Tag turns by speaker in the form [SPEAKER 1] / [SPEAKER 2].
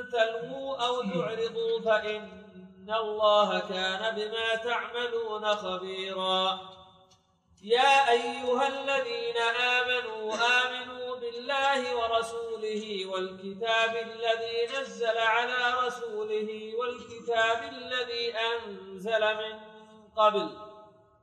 [SPEAKER 1] تلووا أو تعرضوا فإن الله كان بما تعملون خبيرا. يا أيها الذين آمنوا بالله ورسوله والكتاب الذي نزل على رسوله والكتاب الذي أنزل من قبل